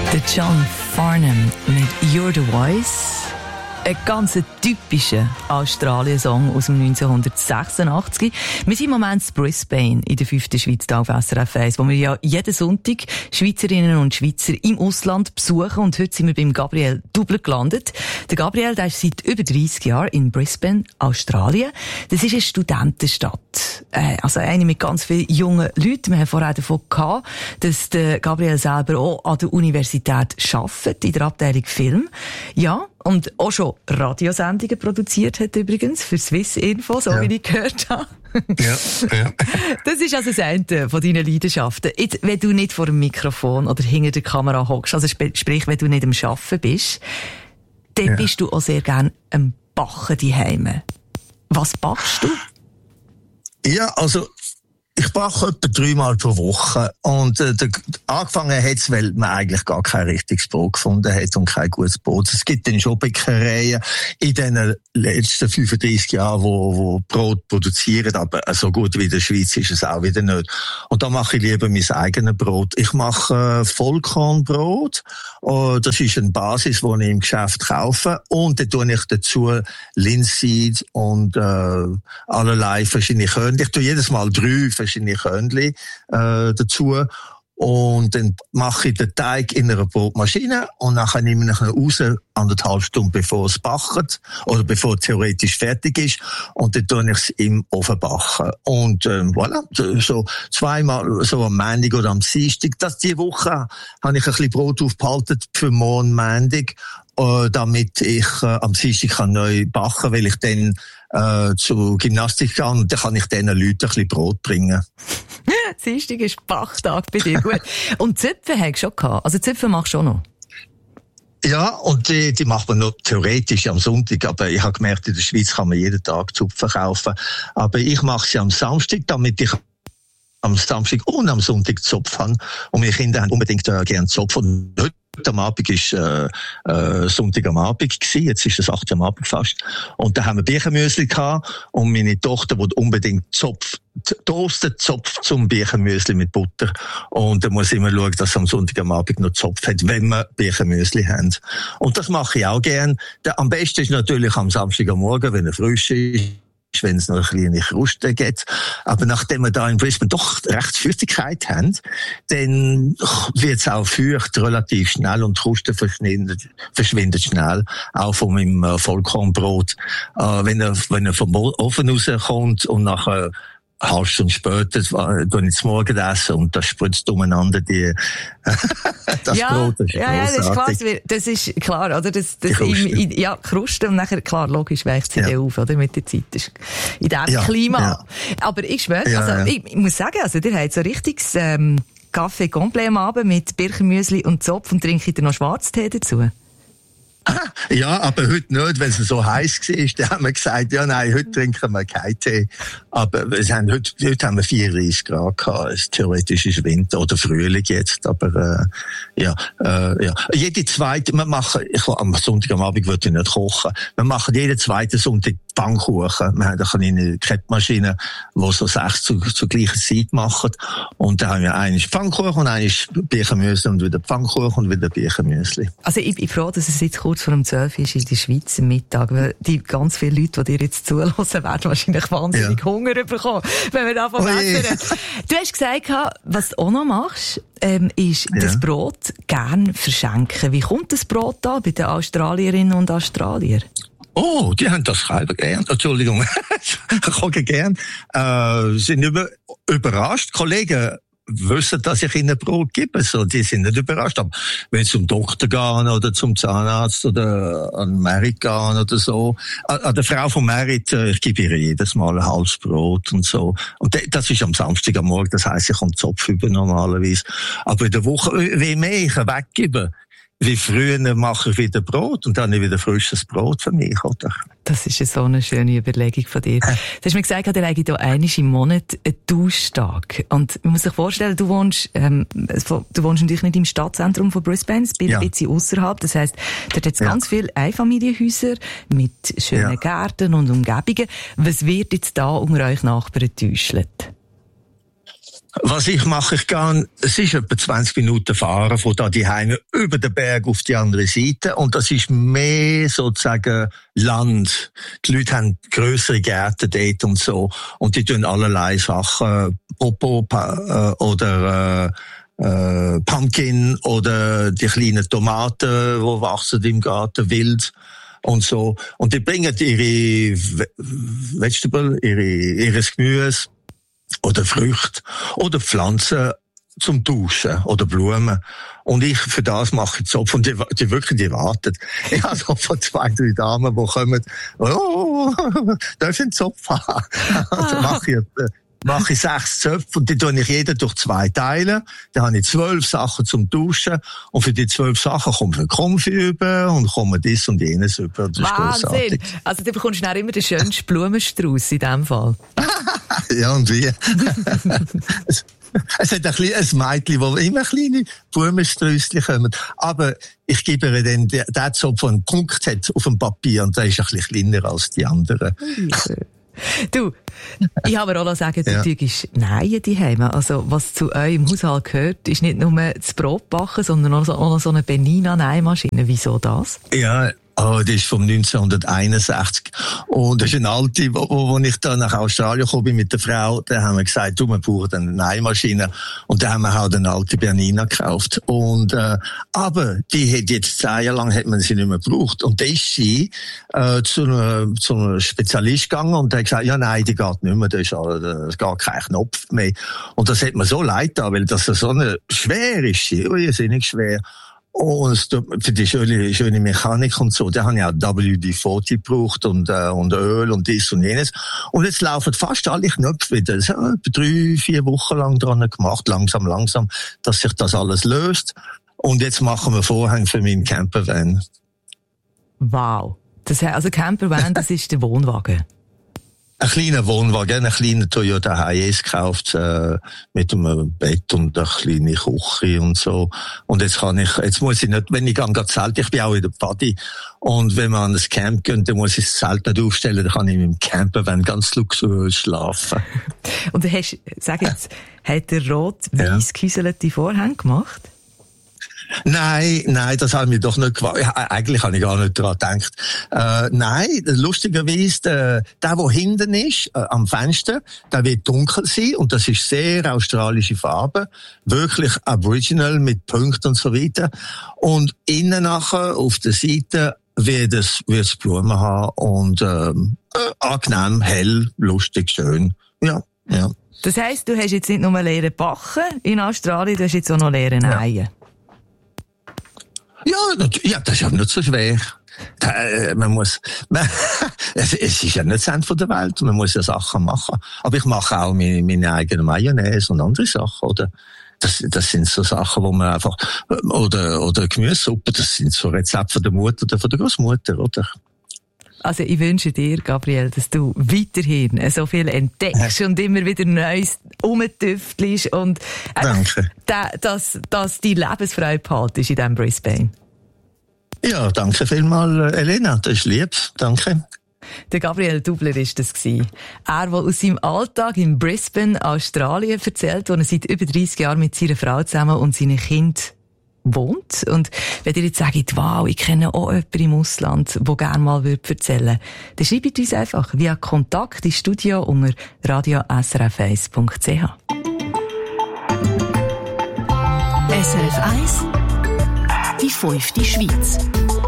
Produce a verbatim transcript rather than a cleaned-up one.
Der John Farnham mit You're the Voice. Ein ganz typischer Australien-Song aus dem neunzehnhundertsechsundachtzig. Wir sind im Moment in Brisbane in der fünften Schweiz auf S R F eins, wo wir ja jeden Sonntag Schweizerinnen und Schweizer im Ausland besuchen. Und heute sind wir beim Gabriel Dubler gelandet. Der Gabriel, der ist seit über dreissig Jahren in Brisbane, Australien. Das ist eine Studentenstadt. Äh, also eine mit ganz vielen jungen Leuten. Wir haben vorher davon gehabt, dass der Gabriel selber auch an der Universität arbeitet, in der Abteilung Film. Ja, und auch schon Radiosendungen produziert hat übrigens für Swiss Info, so ja. wie ich gehört habe. Ja, ja. Das ist also das eine von deinen Leidenschaften. Jetzt, wenn du nicht vor dem Mikrofon oder hinter der Kamera hockst, also sprich, wenn du nicht am Arbeiten bist, dann ja. bist du auch sehr gerne am Backen daheim. Was backst du? Ja, also ich backe etwa dreimal pro Woche. Und äh, der, angefangen hat es, weil man eigentlich gar kein richtiges Brot gefunden hat und kein gutes Brot. Es gibt dann schon Bäckereien in den letzten fünfunddreissig Jahren, wo, wo Brot produzieren, aber so gut wie in der Schweiz ist es auch wieder nicht. Und da mache ich lieber mein eigenes Brot. Ich mache äh, Vollkornbrot. Oh, das ist eine Basis, die ich im Geschäft kaufe. Und dann tue ich dazu Linseed und äh, allerlei verschiedene Körnchen. Ich tue jedes Mal drei verschiedene Körnchen äh, dazu. Und dann mache ich den Teig in einer Brotmaschine und nachher nehme ich ihn raus, anderthalb Stunden bevor es backt oder bevor es theoretisch fertig ist. Und dann tue ich es im Ofen backen. Und ähm, voilà, so zweimal, so am Montag oder am Dienstag. Das die Woche habe ich ein bisschen Brot aufgehalten für morgen Montag, äh, damit ich äh, am Dienstag kann neu backen, weil ich dann äh, zur Gymnastik gehe und dann kann ich diesen Leuten ein bisschen Brot bringen. Dienstag ist Bachtag bei dir, gut. Und Zöpfe hast du schon gehabt? Also Zöpfe machst du auch noch? Ja, und die, die macht man noch theoretisch am Sonntag, aber ich habe gemerkt, in der Schweiz kann man jeden Tag Zupfen kaufen. Aber ich mache sie am Samstag, damit ich am Samstag und am Sonntag Zopf habe. Und meine Kinder haben unbedingt äh, gerne Zopf. Und heute am Abend ist äh, äh, Sonntag am Abend gewesen, jetzt ist es acht Uhr am Abend fast. Und da haben wir Birchenmüsli gehabt und meine Tochter wollte unbedingt Zopf, toastet Zopf zum Birchenmüsli mit Butter. Und da muss ich immer schauen, dass am Sonntag am Abend noch Zopf hat, wenn wir Birchenmüsli haben. Und das mache ich auch gern. Der, am besten ist natürlich am Samstag am Morgen, wenn er frisch ist, wenn es noch eine kleine Kruste gibt. Aber nachdem wir da in Brisbane doch recht Feuchtigkeit haben, dann wird es auch feucht relativ schnell und die Kruste verschwindet, verschwindet schnell. Auch von meinem äh, Vollkornbrot. Äh, wenn er, wenn er vom Ofen rauskommt und nachher eine halbe Stunde später tue ich zum Morgen essen und das spritzt umeinander die, das ja, Brot. Das ist ja, ja, das ist klar. Das ist klar, oder? Das, das Kruste. Im, ja, Kruste und nachher, klar, logisch weicht sie ja. auf, oder? Mit der Zeit. Das ist in diesem ja, Klima. Ja. Aber ich schwöre, ja, also, ja. ich, ich muss sagen, also, ihr habt so richtiges, ähm, Kaffee complet am Abend mit Birchenmüsli und Zopf und trinkt ihr noch Schwarztee dazu? Ja, aber heute nicht, wenn es so heiß war, dann haben wir gesagt, ja nein, heute trinken wir keinen Tee. Aber wir haben, heute, heute haben wir vierunddreissig Grad gehabt. Es theoretisch ist Winter oder Frühling jetzt, aber äh, ja, äh, ja. Jede zweite, wir machen, ich, am Sonntag am Abend würde ich nicht kochen. Wir machen jeden zweiten Sonntag Pfannkuchen. Wir haben eine kleine Kreppmaschine, die so sechs zu, zur gleichen Zeit machen. Und dann haben wir einen Pfannkuchen und einen Birchenmüsli und wieder Pfannkuchen und wieder Birchenmüsli. Also ich bin froh, dass es jetzt kurz vor dem zwölf ist in der Schweiz am Mittag, weil die ganz viele Leute, die dir jetzt zuhören, werden wahrscheinlich wahnsinnig ja. Hunger bekommen, wenn wir davon essen. Du hast gesagt, was du auch noch machst, ähm, ist ja. das Brot gern verschenken. Wie kommt das Brot da bei den Australierinnen und Australiern? Oh, die haben das selber gern. Entschuldigung. Ich koche gern. Äh, sind über, überrascht. Kollegen wissen, dass ich ihnen Brot gebe. So, die sind nicht überrascht. Aber wenn sie zum Doktor gehen oder zum Zahnarzt oder an Merit gehen oder so. An, an der Frau von Merit, ich gebe ihr jedes Mal ein halbes Brot und so. Und das ist am Samstag am Morgen. Das heisst, ich komme Zopf über normalerweise. Aber in der Woche, wie mehr ich weggebe, wie früher mache ich wieder Brot und dann habe ich wieder frisches Brot für mich, oder? Das ist so eine schöne Überlegung von dir. Du hast mir gesagt, ihr habt hier einmal im Monat einen Tauschtag. Und man muss sich vorstellen, du wohnst, ähm, du wohnst natürlich nicht im Stadtzentrum von Brisbane, es ist ja. ein bisschen ausserhalb. Das heisst, dort hat es ja. ganz viele Einfamilienhäuser mit schönen ja. Gärten und Umgebungen. Was wird jetzt da unter euch Nachbarn getäuscht? Was ich mache, ich gehe, es ist etwa zwanzig Minuten fahren von da die Heime über den Berg auf die andere Seite und das ist mehr sozusagen Land. Die Leute haben grössere Gärten dort und so und die tun allerlei Sachen, Popo pa, äh, oder äh, äh, Pumpkin oder die kleinen Tomaten, die wachsen im Garten wild. Und so. Und die bringen ihre Vegetable, ihre, ihres Gemüse oder Früchte oder Pflanzen zum Duschen oder Blumen. Und ich, für das mache ich Zopf und die, die wirklich, die warten. Ich habe so von zwei, drei Damen, die kommen, oh, darf ich einen Zopf haben? Dann mache ich, mache ich sechs Zöpfe und die tue ich jeder durch zwei Teile. Dann habe ich zwölf Sachen zum Duschen und für die zwölf Sachen kommt ein Konfi über und kommt dies und jenes über. Das Wahnsinn! Ist also du bekommst dann immer den schönsten Blumenstrauß in dem Fall. Ja, und wie? es, es hat ein, kleines, ein Mädchen, wo immer kleine Blumensträusschen kommen. Aber ich gebe ihr dann den Zopf, der einen Punkt hat auf dem Papier und der ist ein bisschen kleiner als die anderen. Du, ich habe mir auch noch sagen, du ja. tust Nähen daheim. Also, was zu eurem Haushalt gehört, ist nicht nur das Brotbacken, sondern auch noch so eine Benina-Nähmaschine. Wieso das? Ja, oh, die ist vom neunzehnhunderteinundsechzig. Und das ist eine alte, wo, wo ich dann nach Australien gekommen bin mit der Frau, da haben wir gesagt, du, wir brauchen eine Nähmaschine. Und da haben wir halt eine alte Bernina gekauft. Und, äh, aber die hat jetzt zehn Jahre lang hat man sie nicht mehr gebraucht. Und da ist sie, äh, zu einem, zu einem Spezialist gegangen und der hat gesagt, ja, nein, die geht nicht mehr, da ist, da ist gar kein Knopf mehr. Und das hat mir so leid getan, weil das so eine, schwer ist sie, irrsinnig schwer. Und für die schöne, schöne Mechanik und so, da habe ich auch W D vierzig gebraucht und, äh, und Öl und dies und jenes. Und jetzt laufen fast alle Knöpfe wieder. Das habe ich drei, vier Wochen lang dran gemacht, langsam, langsam, dass sich das alles löst. Und jetzt machen wir Vorhänge für meinen Campervan. Wow. Das heißt, also Campervan, das ist der Wohnwagen. Ein kleiner Wohnwagen, ein kleiner Toyota Hiace gekauft, äh, mit einem Bett und einer kleinen Küche und so. Und jetzt kann ich, jetzt muss ich nicht, wenn ich gehe zelten, ich bin auch in der Pfadi. Und wenn man an ein Camp geht, dann muss ich das Zelt nicht aufstellen, dann kann ich mit dem Campervan ganz luxuriös schlafen. Und du hast, sag jetzt, hat der rot-weiss gehäuselte Vorhänge gemacht? Nein, nein, das habe ich mir doch nicht gewagt. Ja, eigentlich habe ich gar nicht daran gedacht. Äh, nein, lustigerweise, der, der, der hinten ist, äh, am Fenster, der wird dunkel sein und das ist sehr australische Farbe. Wirklich Aboriginal mit Punkten und so weiter. Und innen nachher, auf der Seite, wird es, wird es Blumen haben und, ähm, äh, angenehm, hell, lustig, schön. Ja, ja. Das heisst, du hast jetzt nicht nur lernen backen in Australien, du hast jetzt auch noch lernen nähen. Ja. Ja, ja, das ist ja nicht so schwer. Da, äh, man muss, man, es, es ist ja nicht das Ende von der Welt. Man muss ja Sachen machen. Aber ich mache auch meine, meine eigene Mayonnaise und andere Sachen, oder? Das, das sind so Sachen, wo man einfach, oder, oder Gemüsesuppe, das sind so Rezepte von der Mutter oder von der Großmutter, oder? Also ich wünsche dir, Gabriel, dass du weiterhin so viel entdeckst ja. und immer wieder Neues rumtüftelst und danke. Da, dass, dass die Lebensfreude behaltest in diesem Brisbane. Ja, danke vielmals, Elena, das ist lieb, danke. Der Gabriel Dubler war das. Er, der aus seinem Alltag in Brisbane, Australien, erzählt, wo er seit über dreissig Jahren mit seiner Frau zusammen und seinen Kindern wohnt. Und wenn ihr jetzt sagt, wow, ich kenne auch jemanden im Ausland, der gerne mal erzählen würde, dann schreibt uns einfach via Kontakt ins Studio unter radio s r f eins punkt c h. S R F eins, die fünfte Schweiz.